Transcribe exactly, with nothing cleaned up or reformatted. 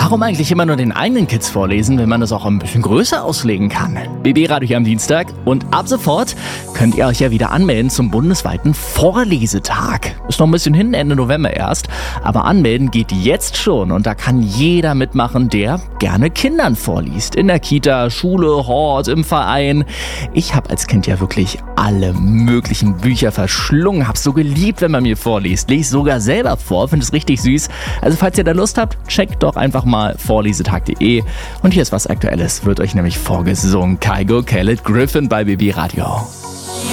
Warum eigentlich immer nur den eigenen Kids vorlesen, wenn man das auch ein bisschen größer auslegen kann? B B Radio hier am Dienstag und ab sofort könnt ihr euch ja wieder anmelden zum bundesweiten Vorlesetag. Ist noch ein bisschen hin, Ende November erst, aber anmelden geht jetzt schon und da kann jeder mitmachen, der gerne Kindern vorliest. In der Kita, Schule, Hort, im Verein. Ich habe als Kind ja wirklich alle möglichen Bücher verschlungen, hab's so geliebt, wenn man mir vorliest. Lese sogar selber vor, finde es richtig süß. Also falls ihr da Lust habt, checkt doch einfach mal vorlesetag punkt de und hier ist was Aktuelles, wird euch nämlich vorgesungen. Kygo, Khaled, Griffin bei B B Radio.